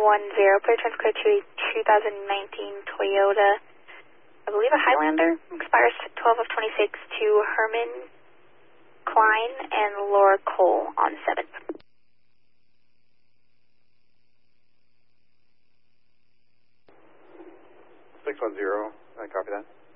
Please transfer to a 2019 Toyota, I believe a Highlander, expires 12 of 26 to Herman Klein and Laura Cole on 7th. 610, I copy that.